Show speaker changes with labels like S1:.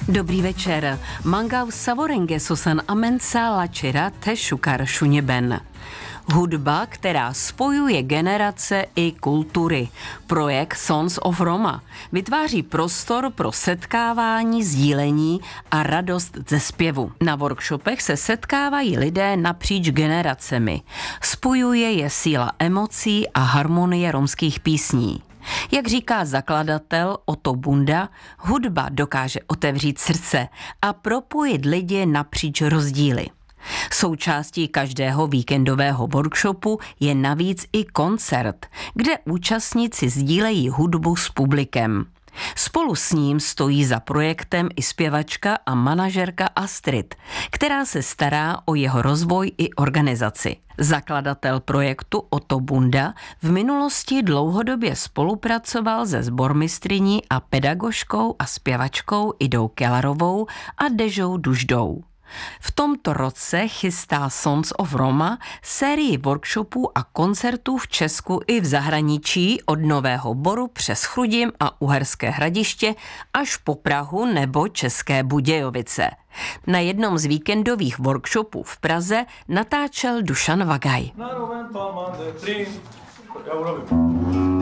S1: Dobrý večer. Mangau savorenge sosan amensa lačera te šukar šuněben. Hudba, která spojuje generace i kultury. Projekt Sons of Roma vytváří prostor pro setkávání, sdílení a radost ze zpěvu. Na workshopech se setkávají lidé napříč generacemi. Spojuje je síla emocí a harmonie romských písní. Jak říká zakladatel Otto Bunda, hudba dokáže otevřít srdce a propojit lidi napříč rozdíly. Součástí každého víkendového workshopu je navíc i koncert, kde účastníci sdílejí hudbu s publikem. Spolu s ním stojí za projektem i zpěvačka a manažerka Astrid, která se stará o jeho rozvoj i organizaci. Zakladatel projektu Otto Bunda v minulosti dlouhodobě spolupracoval se sbormistryní a pedagožkou a zpěvačkou Idou Kellarovou a Dežou Duždou. V tomto roce chystá Sons of Roma sérii workshopů a koncertů v Česku i v zahraničí od Nového Boru přes Chrudim a Uherské Hradiště až po Prahu nebo České Budějovice. Na jednom z víkendových workshopů v Praze natáčel Dušan Vagaj.